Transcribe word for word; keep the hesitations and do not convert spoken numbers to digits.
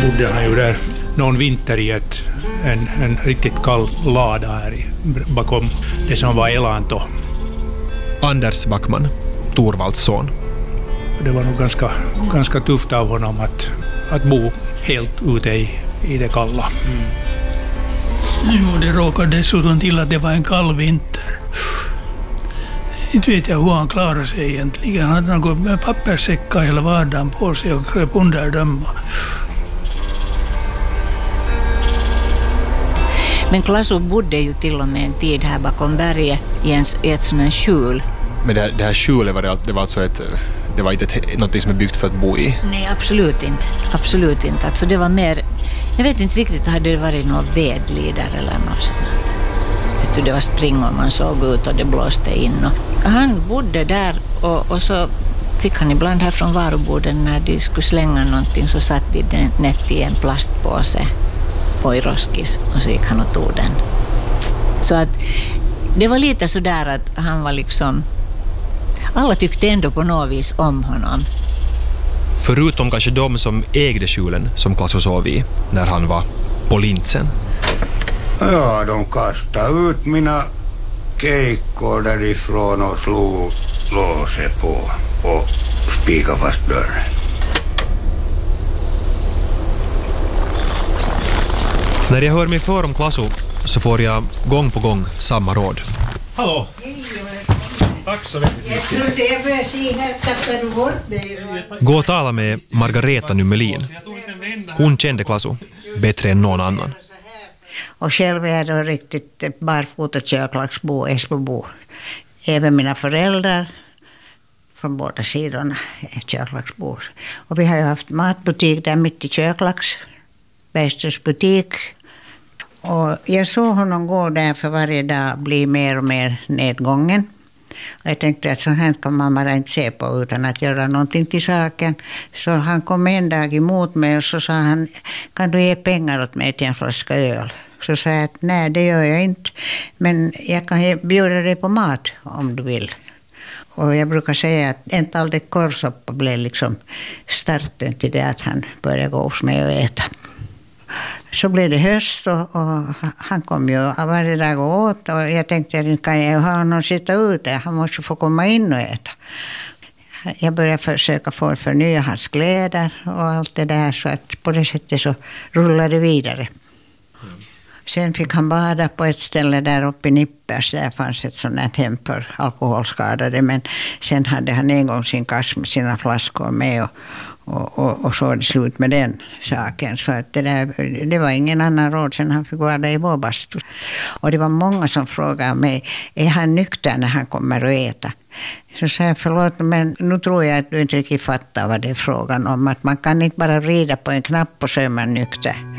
bodde han ju där någon vinter i ett, en, en riktigt kall lada här i, bakom det som var Elanto. Anders Backman, Torvalds son. Det var nog ganska, ganska tufft av honom att, att bo helt ute i, i det kalla. Mm. Jo, det råkade dessutom till att det var en kall vinter. Inte vet jag hur han klarade sig egentligen. Han hade något med papperssäckar hela vardagen på sig och kröp under döma. Men Klasu bodde ju till och med en tid här bakom berget i, en, i ett sådant skjul. Men det, det här skjulet var, det, det var alltså ett, det var inte ett, något som är byggt för att bo i? Nej, absolut inte. Absolut inte. Alltså det var mer, jag vet inte riktigt, hade det varit någon vedlider eller något sånt. Vet du, det var springor man såg ut och det blåste in. Och han bodde där och, och så fick han ibland här från varuboden när de skulle slänga någonting så satt de nätt i en plastpåse på i roskis och så gick han och tog den. Så att det var lite sådär att han var liksom, alla tyckte ändå på något vis om honom. Förutom kanske de som ägde skjulen som Klasu sov i när han var på Lintsen. Ja, de kastade ut mina keikkor därifrån och slog låset på och spikade fast dörren. När jag hör mig för om Klasu så får jag gång på gång samma råd. Hallå! Tack så mycket. Gå och tala med Margareta Nummelin. Hon kände Klasu bättre än någon annan. Och själv är jag då riktigt barfota köklagsbo, Esbobo. Även mina föräldrar från båda sidorna är köklagsbo. Och vi har ju haft matbutik där mitt i köklags. Bergströms butik. Och jag såg honom gå där för varje dag bli mer och mer nedgången. Och jag tänkte att så här kan man bara inte se på utan att göra någonting till saken. Så han kom en dag emot mig och så sa han, kan du ge pengar åt mig till en flaska öl? Så sa jag att nej, det gör jag inte. Men jag kan bjuda dig på mat om du vill. Och jag brukar säga att en tallrik korvsoppa blev liksom starten till det att han började gå hos mig och äta. Så blev det höst och, och han kom ju varje dag och åt och jag tänkte att inte kan jag ha honom sitta ute, han måste få komma in och äta. Jag började försöka få förnya hans kläder och allt det där så att på det sättet så rullade det vidare. Sen fick han bada på ett ställe där uppe i Nippers, där fanns ett sånt här hem för alkoholskadade men sen hade han en gång sin kass med sina flaskor med och Och, och, och så var det slut med den saken. Så att det, där, det var ingen annan råd sen han fick vara där i vår bastu. Och det var många som frågade mig, är han nykter när han kommer att äta? Så sa jag, förlåt, men nu tror jag att du inte riktigt fattar vad det är frågan om. Att man kan inte bara vrida på en knapp och så är man nykter.